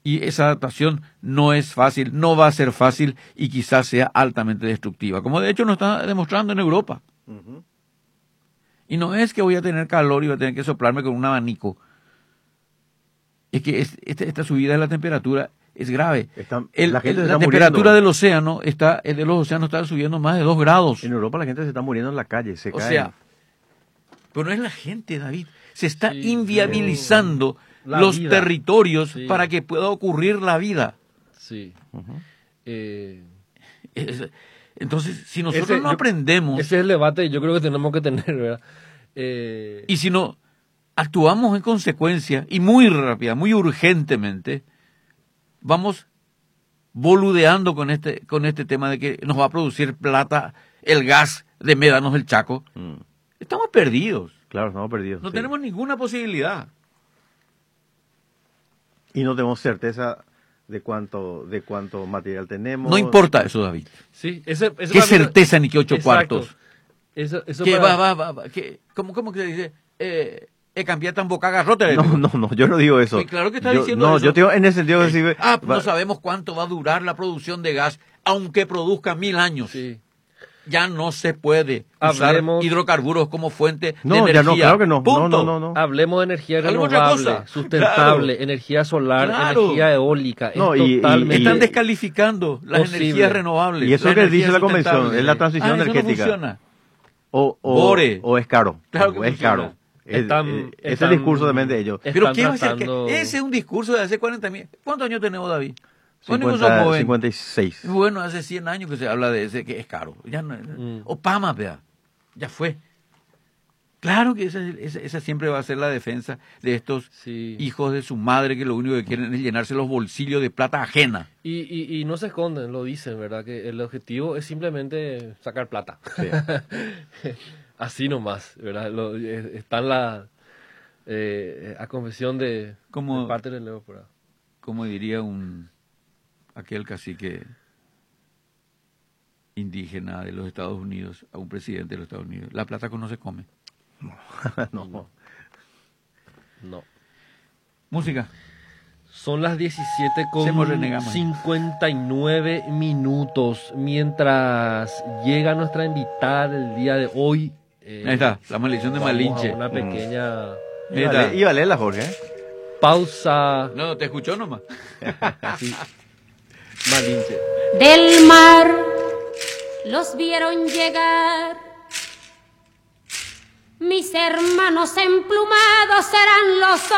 Y esa adaptación no es fácil, no va a ser fácil y quizás sea altamente destructiva, como de hecho nos está demostrando en Europa. Ujú. Y no es que voy a tener calor y voy a tener que soplarme con un abanico. Es que esta subida de la temperatura es grave. La gente se La está temperatura muriendo. del océano de los océanos está subiendo más de 2 grados. En Europa la gente se está muriendo en la calle, se O caen. sea, pero no es la gente, David. Se está Sí, inviabilizando la los vida. territorios Sí. para que pueda ocurrir la vida. Sí. Ujú. Entonces, si nosotros no Yo- aprendemos Ese es el debate que yo creo que tenemos que tener, ¿verdad? y si no actuamos en consecuencia y muy rápida, muy urgentemente, vamos boludeando con este tema de que nos va a producir plata el gas de Médanos del Chaco. Mm. Estamos perdidos. Claro, estamos perdidos. No sí. tenemos ninguna posibilidad. Y no tenemos certeza de cuánto material tenemos. No importa eso, David. Sí, ese ¿Qué para mí- certeza ni qué 8 Exacto. cuartos? Eso ¿Qué para- va? ¿Cómo que se dice? Cambiar tan boca garrote. No, yo no digo eso. Sí, claro que está Yo- diciendo no, eso. yo te digo en el sentido de decir... No sabemos cuánto va a durar la producción de gas, aunque produzca 1000 años. Sí. Ya no se puede usar Hablemos- hidrocarburos como fuente No, de energía. ya no, claro que no. Punto. No. Hablemos de energía Hablemos de otra renovable, cosa. sustentable, Claro. energía solar, Claro. energía eólica. Es No, y- totalmente... Están descalificando las Posible. energías renovables. Y eso las es lo que dice energías la convención, sustentables. es la transición eso energética. No funciona. O es caro. Claro que o es funciona. caro. Están- Es están- el discurso también de ellos. Pero Están ¿qué va a ser? tratando- Ese es un discurso de hace 40.000. ¿Cuántos años tenemos, David? Vos ni vos sos joven. 56. Bueno, hace 100 años que se habla de ese, que es caro. Ya no, Obama, vea, ya fue. Claro que esa siempre va a ser la defensa de estos Sí. hijos de su madre que lo único que quieren es llenarse los bolsillos de plata ajena. Y no se esconden, lo dicen, ¿verdad? Que el objetivo es simplemente sacar plata. Sí. Así nomás, ¿verdad? Está en la a confesión de parte del Leo por ahí. Como diría aquel cacique indígena de los Estados Unidos, a un presidente de los Estados Unidos, la plata no se come. No. Música. Son las 17 con Hacemos renegamos. 59 minutos. Mientras llega nuestra invitada del día de hoy. Ahí está, la maldición de vamos Malinche. a una pequeña Ahí está. Iba a leerla, Jorge. pausa. No, te escuchó nomás. Sí. Malinche. Del mar los vieron llegar. Mis hermanos emplumados serán los